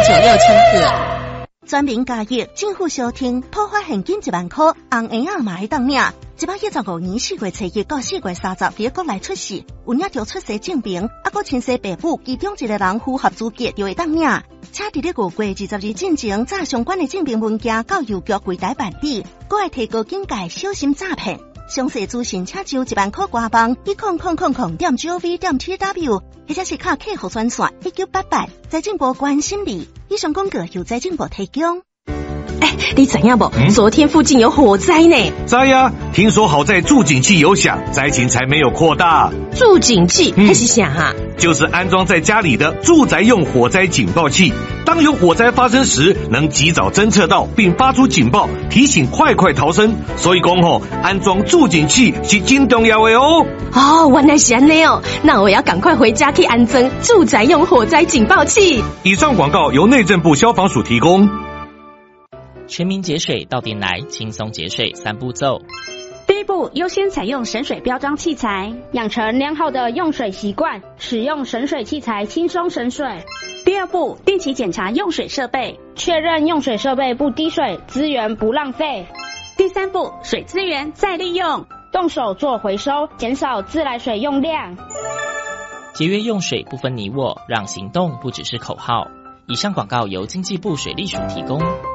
96千赫。 全民加益，政府小厅普发现金1万块，红婴仔嘛会当领。115年4月初1到4月30日，国内出世，有领着出生证明，还佫亲生爸母其中一个人符合资格就会当领。请伫咧5月20日进前，查相关的证明文件到邮局柜台办理，佫要提高警戒，小心诈骗。详细资讯请就1万块官网10000.gov.tw， 或者是卡客服专线1988，财政部关心你。以上广告由财政部提供。 你知影不？昨天附近有火灾呢。 知呀，听说好在助警器有响，灾情才没有扩大。 助警器还是啥啊？ 就是安装在家里的住宅用火灾警报器，当有火灾发生时，能及早侦测到并发出警报，提醒快逃生。所以讲安装助警器是真重要的哦。 原来是安尼哦，那我要赶快回家去安装住宅用火灾警报器。 以上广告由内政部消防署提供。 全民节水到店来，轻松节水3步骤。 第一步，优先采用省水标章器材，养成良好的用水习惯，使用省水器材轻松省水。第二步，定期检查用水设备，确认用水设备不滴水，资源不浪费。第三步，水资源再利用，动手做回收，减少自来水用量。 节约用水不分你我，让行动不只是口号。以上广告由经济部水利署提供。